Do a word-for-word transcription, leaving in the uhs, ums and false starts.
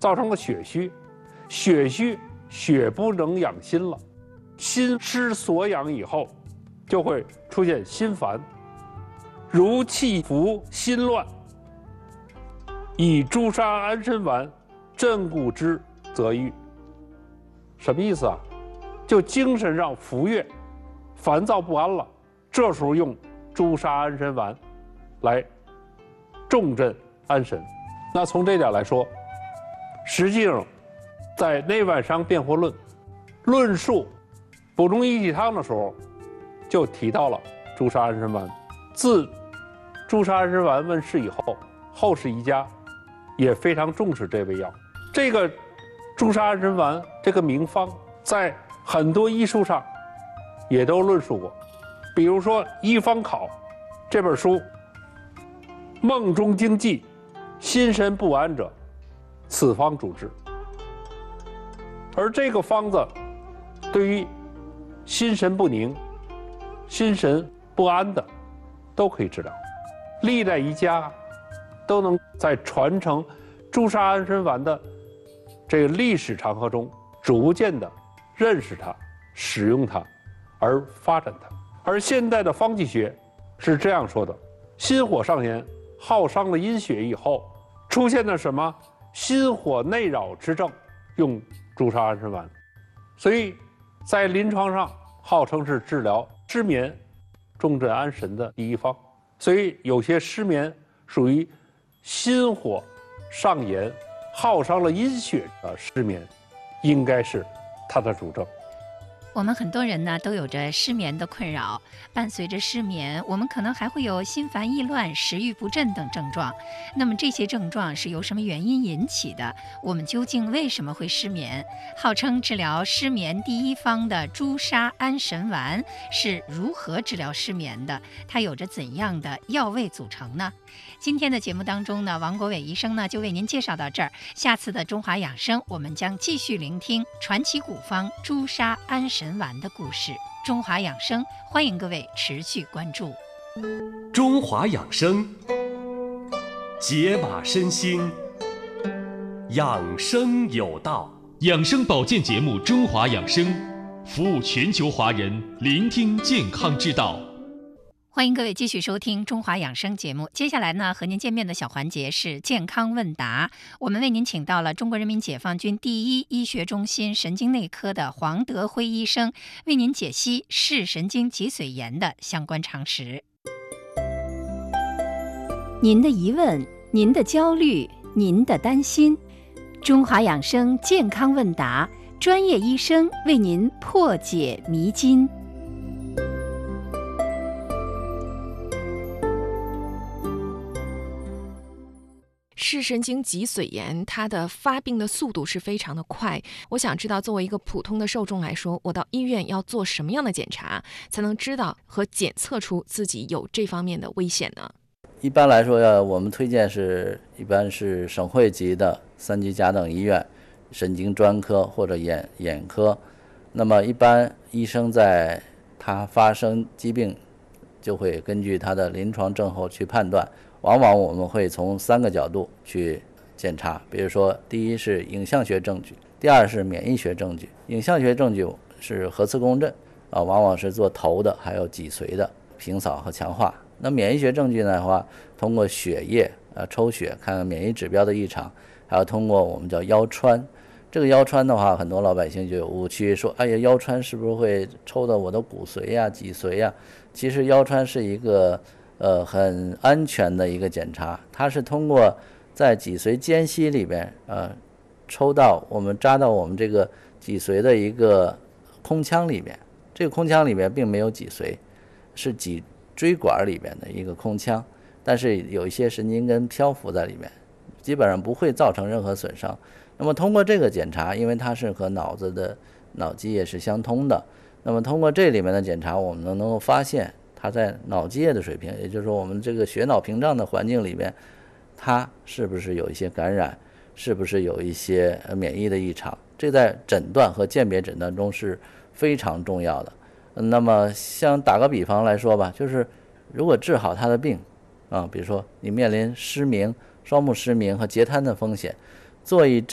造成了血虚，血虚血不能养心了，心失所养以后，就会出现心烦，如气浮心乱，以朱砂安神丸镇固之则愈。什么意思啊？就精神上浮跃、烦躁不安了，这时候用朱砂安神丸来重镇安神。那从这点来说，实际上在《内外伤辩活论》论述补中益气汤的时候，就提到了朱砂安神丸。自朱砂安神丸问世以后，后世医家也非常重视这味药。这个朱砂安神丸这个名方，在很多医书上也都论述过。比如说《医方考》这本书，梦中惊悸，心神不安者，此方主治。而这个方子对于心神不宁、心神不安的都可以治疗。历代医家都能在传承朱砂安神丸的这个历史长河中，逐渐的认识它、使用它，而发展它。而现代的方剂学是这样说的：心火上炎，耗伤了阴血以后，出现了什么心火内扰之症，用朱砂安神丸。所以在临床上号称是治疗失眠、重镇安神的第一方。所以有些失眠属于心火上炎、耗伤了阴血的失眠，应该是它的主症。 我们很多人呢都有着失眠的困扰，伴随着失眠，我们可能还会有心烦意乱、食欲不振等症状。那么这些症状是由什么原因引起的？我们究竟为什么会失眠？号称治疗失眠第一方的朱砂安神丸是如何治疗失眠的？它有着怎样的药味组成呢？今天的节目当中呢，王国伟医生呢就为您介绍到这儿。下次的中华养生，我们将继续聆听传奇古方朱砂安神丸的故事。中华养生，欢迎各位持续关注。 中华养生，解码身心，养生有道。 养生保健节目《中华养生》，服务全球华人，聆听健康之道。 欢迎各位继续收听中华养生节目。接下来呢，和您见面的小环节是健康问答。我们为您请到了中国人民解放军第一医学中心神经内科的黄德辉医生，为您解析视神经脊髓炎的相关常识。您的疑问，您的焦虑，您的担心，中华养生健康问答，专业医生为您破解迷津。 视神经脊髓炎它的发病的速度是非常的快，我想知道作为一个普通的受众来说，我到医院要做什么样的检查才能知道和检测出自己有这方面的危险呢？ 一般来说要我们推荐是一般是省会级的三级甲等医院神经专科或者眼眼科。那么一般医生在他发生疾病就会根据他的临床症候去判断，往往我们会从三个角度去检查。比如说第一是影像学证据，第二是免疫学证据。影像学证据是核磁共振啊，往往是做头的还有脊髓的平扫和强化。那免疫学证据呢的话，通过血液呃抽血看看免疫指标的异常，还要通过我们叫腰穿。这个腰穿的话，很多老百姓就有误区，说哎呀腰穿是不是会抽到我的骨髓呀、脊髓呀？其实腰穿是一个呃很安全的一个检查，它是通过在脊髓间隙里边呃抽到我们扎到我们这个脊髓的一个空腔里边，这个空腔里边并没有脊髓，是脊椎管里边的一个空腔，但是有一些神经根漂浮在里面，基本上不会造成任何损伤。那么通过这个检查，因为它是和脑子的脑积液是相通的，那么通过这里面的检查，我们能够发现它在脑积液的水平，也就是说我们这个血脑屏障的环境里面，它是不是有一些感染，是不是有一些免疫的异常，这在诊断和鉴别诊断中是非常重要的。那么像打个比方来说吧，就是如果治好他的病啊，比如说你面临失明、双目失明和截瘫的风险，做一针